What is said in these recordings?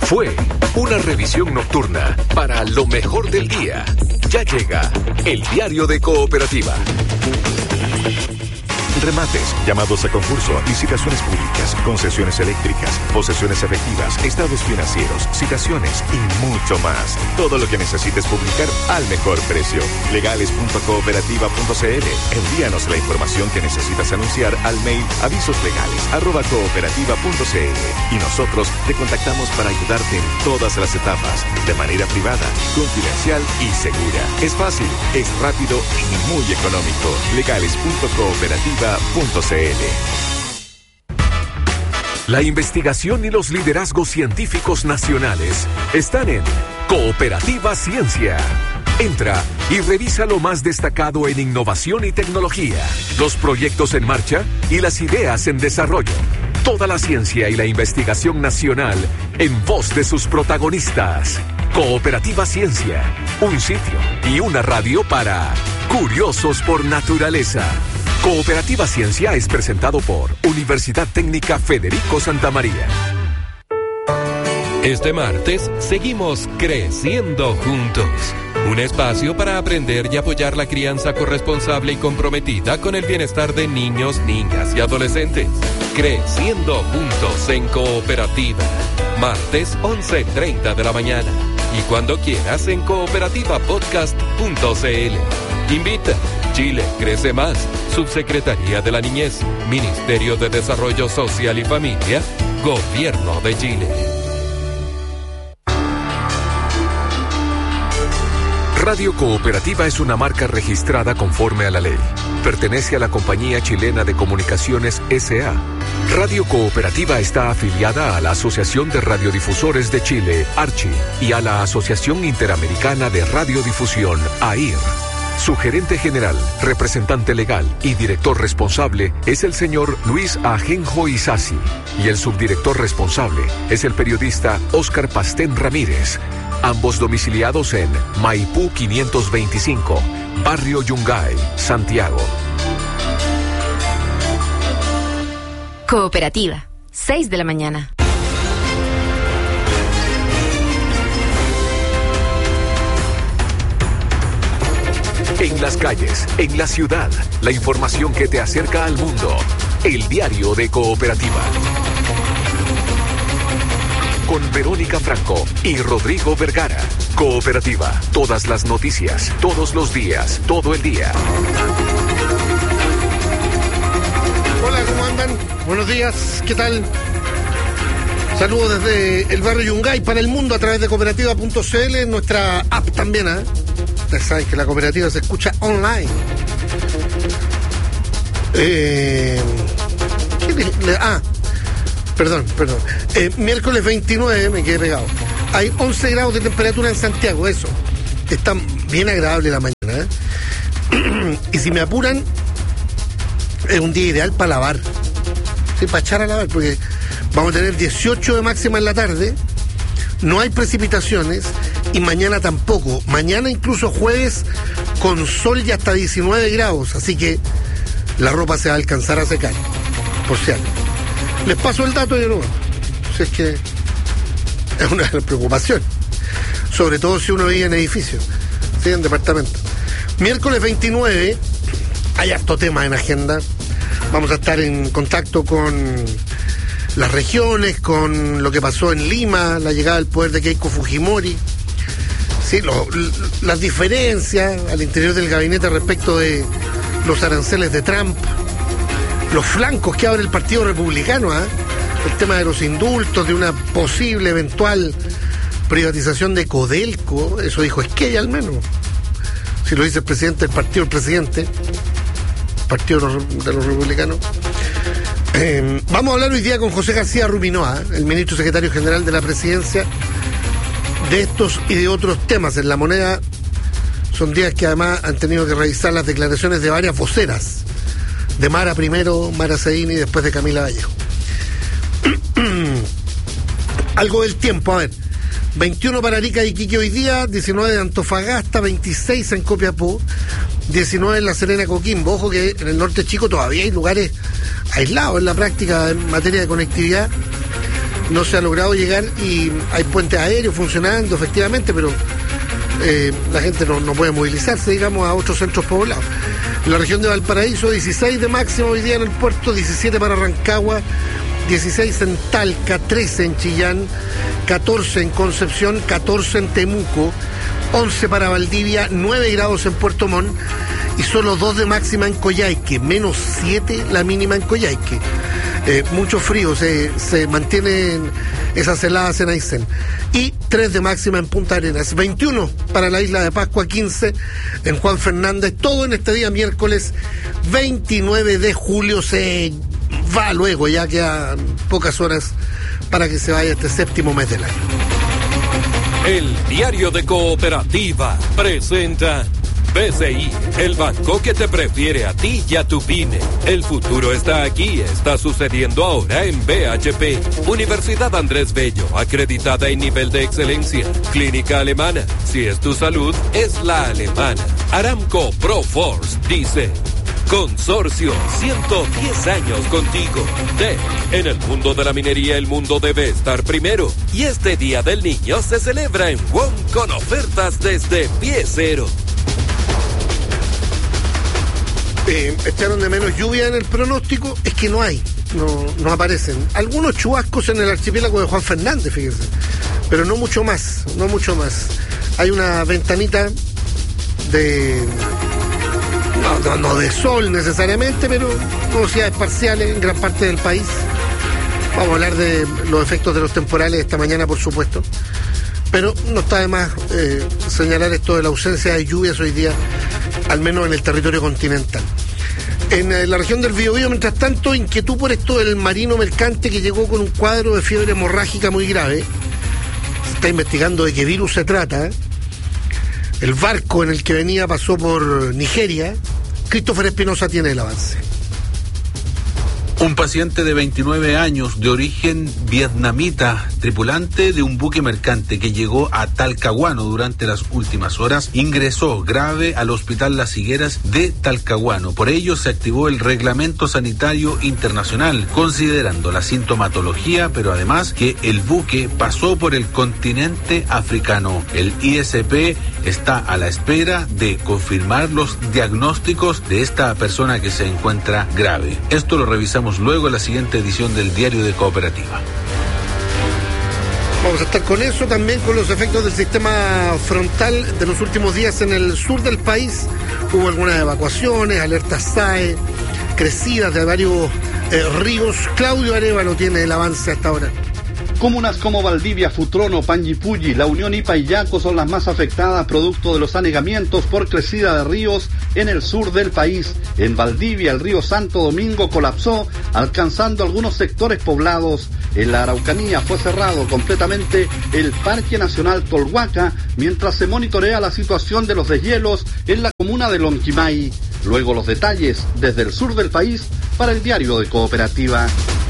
Fue una revisión nocturna para lo mejor del día. Ya llega el diario de Cooperativa. Remates, llamados a concurso, licitaciones públicas, concesiones eléctricas, posesiones efectivas, estados financieros, citaciones y mucho más. Todo lo que necesites publicar al mejor precio. Legales.cooperativa.cl. Envíanos la información que necesitas anunciar al mail avisoslegales@cooperativa.cl y nosotros te contactamos para ayudarte en todas las etapas, de manera privada, confidencial y segura. Es fácil, es rápido y muy económico. Legales.cooperativa.cl. La investigación y los liderazgos científicos nacionales están en Cooperativa Ciencia. Entra y revisa lo más destacado en innovación y tecnología, los proyectos en marcha y las ideas en desarrollo. Toda la ciencia y la investigación nacional en voz de sus protagonistas. Cooperativa Ciencia, un sitio y una radio para curiosos por naturaleza. Cooperativa Ciencia es presentado por Universidad Técnica Federico Santa María. Este martes seguimos creciendo juntos. Un espacio para aprender y apoyar la crianza corresponsable y comprometida con el bienestar de niños, niñas y adolescentes. Creciendo juntos en Cooperativa. Martes 11:30 de la mañana. Y cuando quieras en cooperativapodcast.cl. Invita. Chile crece más. Subsecretaría de la Niñez. Ministerio de Desarrollo Social y Familia. Gobierno de Chile. Radio Cooperativa es una marca registrada conforme a la ley. Pertenece a la Compañía Chilena de Comunicaciones S.A. Radio Cooperativa está afiliada a la Asociación de Radiodifusores de Chile, ARCHI, y a la Asociación Interamericana de Radiodifusión, AIR. Su gerente general, representante legal y director responsable es el señor Luis Ajenjo Isasi, y el subdirector responsable es el periodista Óscar Pastén Ramírez, ambos domiciliados en Maipú 525, Barrio Yungay, Santiago. Cooperativa, 6 de la mañana. En las calles, en la ciudad, la información que te acerca al mundo. El diario de Cooperativa. Con Verónica Franco y Rodrigo Vergara. Cooperativa, todas las noticias, todos los días, todo el día. Hola, ¿cómo andan? Buenos días, ¿qué tal? Saludos desde el barrio Yungay para el mundo a través de cooperativa.cl, nuestra app también, ¿eh? Ustedes saben que la cooperativa se escucha online. Perdón. Miércoles 29, me quedé pegado. Hay 11 grados de temperatura en Santiago, eso. Está bien agradable la mañana, ¿eh? Y si me apuran, es un día ideal para lavar. Sí, para echar a lavar, porque vamos a tener 18 de máxima en la tarde. No hay precipitaciones y mañana tampoco. Mañana incluso jueves con sol y hasta 19 grados. Así que la ropa se va a alcanzar a secar. Por si algo. Les paso el dato de nuevo. Si es que es una preocupación. Sobre todo si uno vive en edificio. ¿Sí? En departamento. Miércoles 29. Hay harto tema en agenda. Vamos a estar en contacto con las regiones, con lo que pasó en Lima, la llegada al poder de Keiko Fujimori, sí, las diferencias al interior del gabinete respecto de los aranceles de Trump, los flancos que abre el Partido Republicano, el tema de los indultos, de una posible eventual privatización de Codelco, eso dijo Esquella al menos, si lo dice el presidente del partido, el presidente, Partido de los Republicanos. Vamos a hablar hoy día con José García Ruminoa, el ministro secretario general de la Presidencia, de estos y de otros temas. En La Moneda son días que además han tenido que revisar las declaraciones de varias voceras, de Mara primero, Mara Sedini y después de Camila Vallejo. Algo del tiempo, a ver. 21 para Arica y Iquique hoy día, 19 de Antofagasta, 26 en Copiapó, 19 en La Serena, Coquimbo. Ojo que en el norte chico todavía hay lugares aislados en la práctica en materia de conectividad. no se ha logrado llegar y hay puentes aéreos funcionando efectivamente, pero la gente no puede movilizarse, digamos, a otros centros poblados. En la región de Valparaíso, 16 de máximo hoy día en el puerto, 17 para Rancagua, 16 en Talca, 13 en Chillán, 14 en Concepción, 14 en Temuco, 11 para Valdivia, 9 grados en Puerto Montt y solo 2 de máxima en Coyhaique, menos 7 la mínima en Coyhaique. Mucho frío, se mantienen esas heladas en Aysén. Y 3 de máxima en Punta Arenas, 21 para la isla de Pascua, 15 en Juan Fernández, todo en este día miércoles 29 de julio. Se va luego, ya quedan pocas horas para que se vaya este séptimo mes del año. El Diario de Cooperativa presenta BCI, el banco que te prefiere a ti y a tu pyme. El futuro está aquí, está sucediendo ahora en BHP. Universidad Andrés Bello, acreditada en nivel de excelencia. Clínica alemana, si es tu salud, es la alemana. Aramco Proforce dice: Consorcio, 110 años contigo. En el mundo de la minería, el mundo debe estar primero. Y este Día del Niño se celebra en WOM con ofertas desde pie cero. Echaron de menos lluvia en el pronóstico, es que no hay, no aparecen. Algunos chubascos en el archipiélago de Juan Fernández, fíjense, pero no mucho más. Hay una ventanita de... No de sol necesariamente, pero nubosidades parciales en gran parte del país. Vamos a hablar de los efectos de los temporales esta mañana, por supuesto. Pero no está de más señalar esto de la ausencia de lluvias hoy día, al menos en el territorio continental. En la región del Biobío, mientras tanto, inquietud por esto del marino mercante que llegó con un cuadro de fiebre hemorrágica muy grave. Se está investigando de qué virus se trata. El barco en el que venía pasó por Nigeria. Christopher Espinosa tiene el avance. Un paciente de 29 años de origen vietnamita, tripulante de un buque mercante que llegó a Talcahuano durante las últimas horas, ingresó grave al Hospital Las Higueras de Talcahuano. Por ello se activó el Reglamento Sanitario Internacional, considerando la sintomatología, pero además que el buque pasó por el continente africano. El ISP está a la espera de confirmar los diagnósticos de esta persona que se encuentra grave. Esto lo revisamos luego en la siguiente edición del Diario de Cooperativa. Vamos a estar con eso, también con los efectos del sistema frontal de los últimos días en el sur del país. Hubo algunas evacuaciones, alertas SAE, crecidas de varios ríos. Claudio Arévalo tiene el avance hasta ahora. Comunas como Valdivia, Futrono, Panguipulli, La Unión y Payaco son las más afectadas producto de los anegamientos por crecida de ríos en el sur del país. En Valdivia, el río Santo Domingo colapsó, alcanzando algunos sectores poblados. En la Araucanía fue cerrado completamente el Parque Nacional Tolhuaca, mientras se monitorea la situación de los deshielos en la comuna de Lonquimay. Luego los detalles desde el sur del país para el Diario de Cooperativa.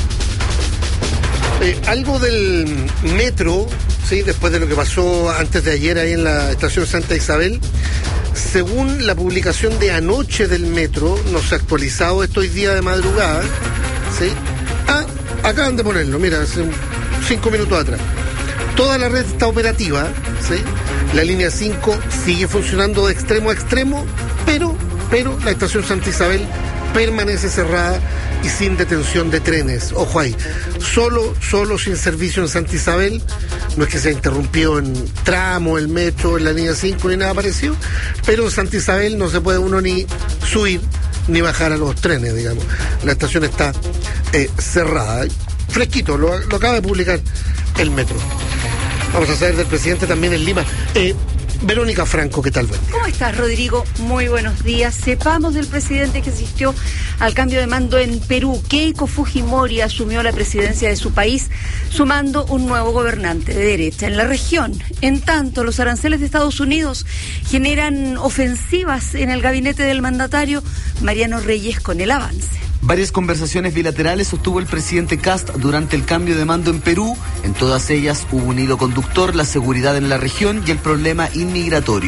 Algo del metro, sí, después de lo que pasó antes de ayer ahí en la estación Santa Isabel. Según la publicación de anoche del metro, no se ha actualizado esto hoy día de madrugada, ¿sí? Acaban de ponerlo, mira, hace 5 minutos atrás. Toda la red está operativa, ¿sí? La línea 5 sigue funcionando de extremo a extremo, pero la estación Santa Isabel permanece cerrada y sin detención de trenes. Ojo ahí, solo sin servicio en Santa Isabel. No es que se ha interrumpido en tramo, el metro, en la línea 5 ni nada parecido, pero en Santa Isabel no se puede uno ni subir ni bajar a los trenes, digamos. La estación está cerrada. Fresquito, lo acaba de publicar el metro. Vamos a saber del presidente también en Lima. Verónica Franco, ¿qué tal? ¿Cómo estás, Rodrigo? Muy buenos días. Sepamos del presidente que asistió al cambio de mando en Perú. Keiko Fujimori asumió la presidencia de su país, sumando un nuevo gobernante de derecha en la región. En tanto, los aranceles de Estados Unidos generan ofensivas en el gabinete del mandatario. Mariano Reyes con el avance. Varias conversaciones bilaterales sostuvo el presidente Kast durante el cambio de mando en Perú. En todas ellas hubo un hilo conductor, la seguridad en la región y el problema inmigratorio.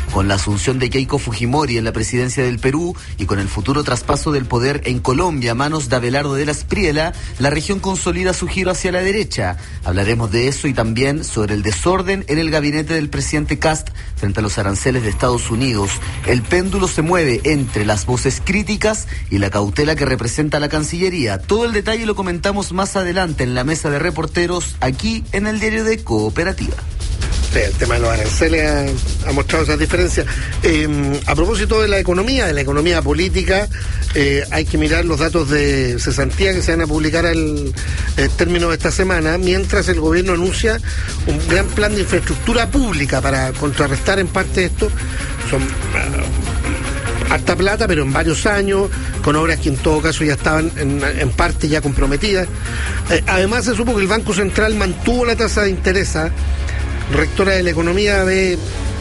Con la asunción de Keiko Fujimori en la presidencia del Perú y con el futuro traspaso del poder en Colombia a manos de Abelardo de la Espriella, la región consolida su giro hacia la derecha. Hablaremos de eso y también sobre el desorden en el gabinete del presidente Kast frente a los aranceles de Estados Unidos. El péndulo se mueve entre las voces críticas y la cautela que representa la Cancillería. Todo el detalle lo comentamos más adelante en la mesa de reporteros aquí en el diario de Cooperativa. Sí, el tema de los aranceles ha mostrado esas diferencias. A propósito de la economía política, hay que mirar los datos de cesantía que se van a publicar al término de esta semana, mientras el gobierno anuncia un gran plan de infraestructura pública para contrarrestar en parte esto. Son harta plata, pero en varios años, con obras que en todo caso ya estaban en parte ya comprometidas. Además se supo que el Banco Central mantuvo la tasa de interés. Rectora de la Economía ve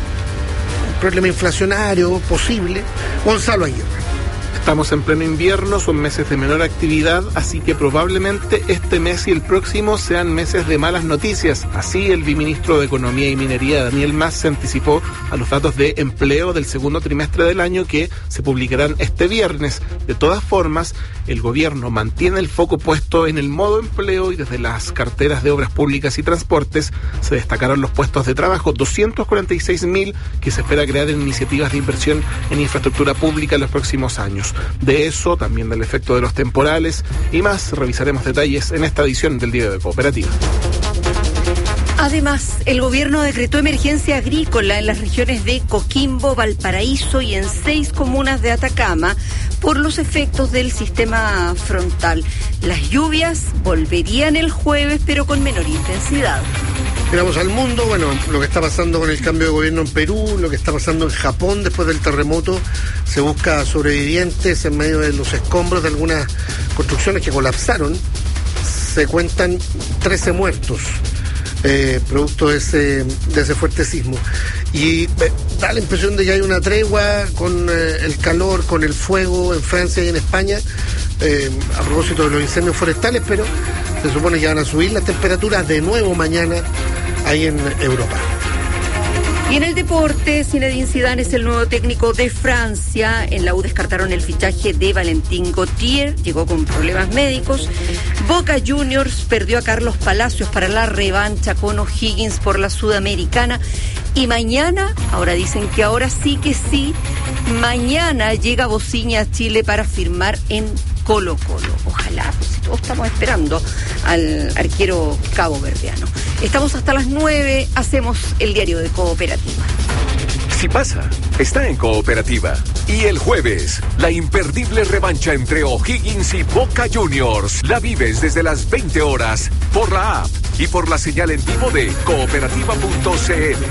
un problema inflacionario posible. Gonzalo Aguirre. Estamos en pleno invierno, son meses de menor actividad, así que probablemente este mes y el próximo sean meses de malas noticias. Así, el viceministro de Economía y Minería, Daniel Mas, se anticipó a los datos de empleo del segundo trimestre del año que se publicarán este viernes. De todas formas, el gobierno mantiene el foco puesto en el modo empleo y desde las carteras de obras públicas y transportes se destacaron los puestos de trabajo, 246.000 que se espera crear en iniciativas de inversión en infraestructura pública en los próximos años. De eso, también del efecto de los temporales y más, revisaremos detalles en esta edición del Diario de Cooperativa. Además, el gobierno decretó emergencia agrícola en las regiones de Coquimbo, Valparaíso y en 6 comunas de Atacama por los efectos del sistema frontal. Las lluvias volverían el jueves, pero con menor intensidad. Miramos al mundo, bueno, lo que está pasando con el cambio de gobierno en Perú, lo que está pasando en Japón después del terremoto. Se busca sobrevivientes en medio de los escombros de algunas construcciones que colapsaron. Se cuentan 13 muertos. Producto de ese fuerte sismo. Y da la impresión de que hay una tregua con el calor, con el fuego en Francia y en España, a propósito de los incendios forestales, pero se supone que van a subir las temperaturas de nuevo mañana ahí en Europa. Y en el deporte, Zinedine Zidane es el nuevo técnico de Francia. En la U descartaron el fichaje de Valentín Gauthier, llegó con problemas médicos. Boca Juniors perdió a Carlos Palacios para la revancha con O'Higgins por la Sudamericana. Y mañana, ahora dicen que ahora sí que sí, mañana llega Bociña a Chile para firmar en Colo-Colo. Ojalá, pues, todos estamos esperando al arquero caboverdiano. Estamos hasta las 9, hacemos el diario de Cooperativa. Si pasa, está en Cooperativa. Y el jueves, la imperdible revancha entre O'Higgins y Boca Juniors. La vives desde las 20 horas por la app y por la señal en vivo de cooperativa.cl.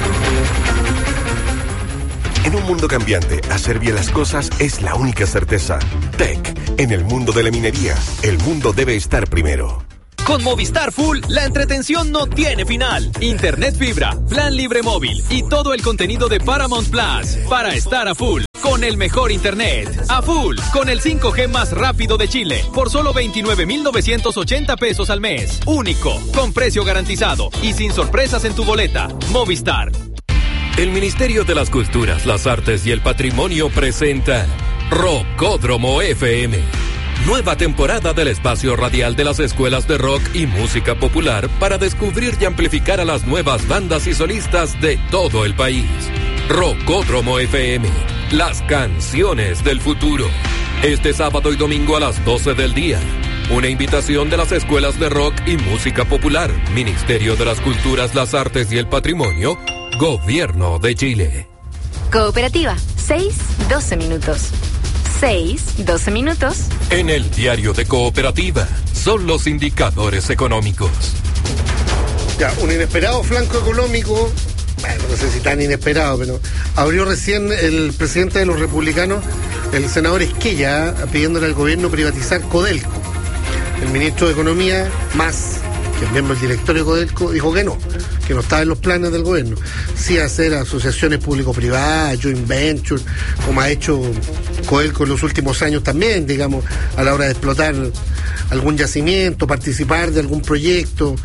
En un mundo cambiante, hacer bien las cosas es la única certeza. Tech, en el mundo de la minería, el mundo debe estar primero. Con Movistar Full, la entretención no tiene final. Internet fibra, plan libre móvil y todo el contenido de Paramount Plus para estar a full. Con el mejor internet, a full, con el 5G más rápido de Chile, por solo 29,980 pesos al mes. Único, con precio garantizado y sin sorpresas en tu boleta. Movistar. El Ministerio de las Culturas, las Artes y el Patrimonio presenta Rockódromo FM. Nueva temporada del espacio radial de las escuelas de rock y música popular para descubrir y amplificar a las nuevas bandas y solistas de todo el país. Rockódromo FM, las canciones del futuro. Este sábado y domingo a las 12 del día. Una invitación de las escuelas de rock y música popular, Ministerio de las Culturas, las Artes y el Patrimonio, Gobierno de Chile. Cooperativa, 6:12 minutos. 6:12 minutos. En el diario de Cooperativa, son los indicadores económicos. Ya, un inesperado flanco económico, bueno, no sé si tan inesperado, pero abrió recién el presidente de los republicanos, el senador Esquella, pidiéndole al gobierno privatizar Codelco. El ministro de Economía, Mas, que es miembro del directorio de Codelco, dijo que no estaba en los planes del gobierno. Sí hacer asociaciones público-privadas, joint venture, como ha hecho Codelco en los últimos años también, digamos, a la hora de explotar algún yacimiento, participar de algún proyecto,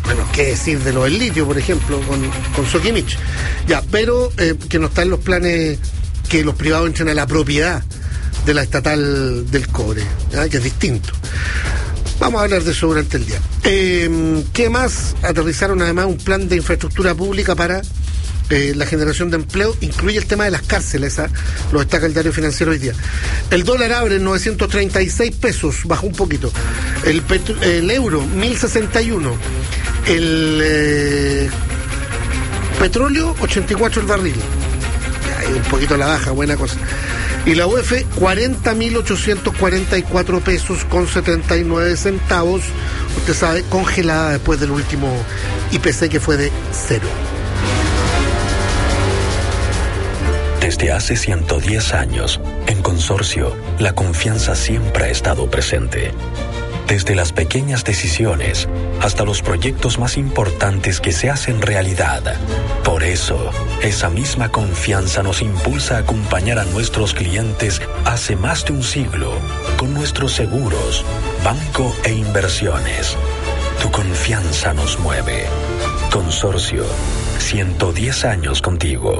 Bueno, qué decir de lo del litio, por ejemplo, con Sokimich. Ya, pero que no está en los planes que los privados entren a la propiedad de la estatal del cobre, ¿ya? Que es distinto. Vamos a hablar de eso durante el día. ¿Qué más? Aterrizaron además un plan de infraestructura pública para la generación de empleo, incluye el tema de las cárceles, lo destaca el Diario Financiero hoy día. El dólar abre en 936 pesos, bajó un poquito. El euro, 1061. El petróleo, 84 el barril. Hay un poquito a la baja, buena cosa. Y la UF, 40.844 pesos con 79 centavos. Usted sabe, congelada después del último IPC que fue de 0. Desde hace 110 años, en Consorcio, la confianza siempre ha estado presente. Desde las pequeñas decisiones hasta los proyectos más importantes que se hacen realidad. Por eso, esa misma confianza nos impulsa a acompañar a nuestros clientes hace más de un siglo con nuestros seguros, banco e inversiones. Tu confianza nos mueve. Consorcio, 110 años contigo.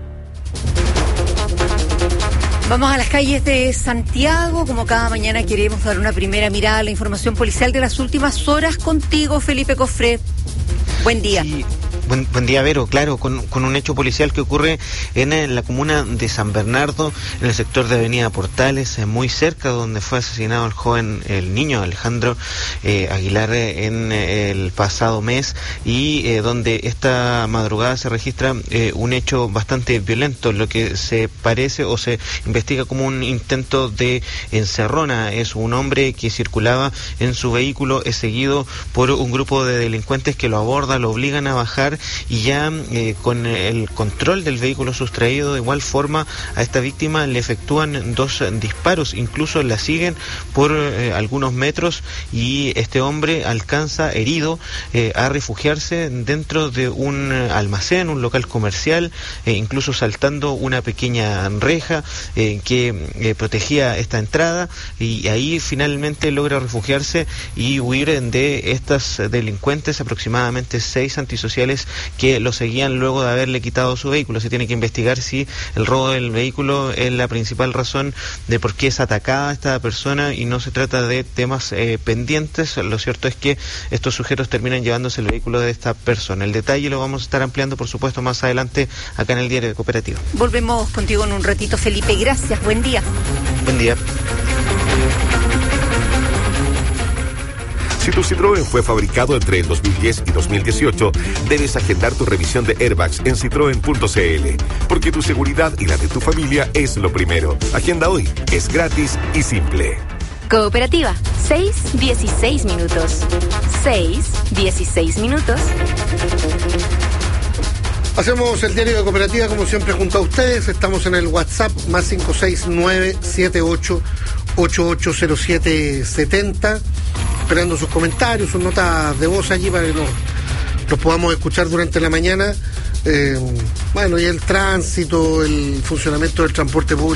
Vamos a las calles de Santiago. Como cada mañana queremos dar una primera mirada a la información policial de las últimas horas contigo, Felipe Cofré. Buen día. Sí. Buen día, Vero. Claro, con un hecho policial que ocurre en la comuna de San Bernardo, en el sector de Avenida Portales, muy cerca donde fue asesinado el niño Alejandro Aguilar en el pasado mes, y donde esta madrugada se registra un hecho bastante violento, lo que se parece o se investiga como un intento de encerrona. Es un hombre que circulaba en su vehículo, es seguido por un grupo de delincuentes que lo aborda, lo obligan a bajar, y ya con el control del vehículo sustraído, de igual forma a esta víctima le efectúan 2 disparos, incluso la siguen por algunos metros, y este hombre alcanza, herido, a refugiarse dentro de un almacén, un local comercial, incluso saltando una pequeña reja que protegía esta entrada, y ahí finalmente logra refugiarse y huir de estas delincuentes, aproximadamente 6 antisociales que lo seguían luego de haberle quitado su vehículo. Se tiene que investigar si el robo del vehículo es la principal razón de por qué es atacada esta persona, y no se trata de temas pendientes. Lo cierto es que estos sujetos terminan llevándose el vehículo de esta persona. El detalle lo vamos a estar ampliando, por supuesto, más adelante acá en el Diario de Cooperativa. Volvemos contigo en un ratito, Felipe. Gracias. Buen día. Buen día. Si tu Citroën fue fabricado entre el 2010 y 2018, debes agendar tu revisión de airbags en citroen.cl, porque tu seguridad y la de tu familia es lo primero. Agenda hoy, es gratis y simple. Cooperativa, 6:16 minutos. 6:16 minutos. Hacemos el Diario de Cooperativa como siempre junto a ustedes. Estamos en el WhatsApp más 569-78880770, esperando sus comentarios, sus notas de voz allí para que los podamos escuchar durante la mañana. Bueno, y el tránsito, el funcionamiento del transporte público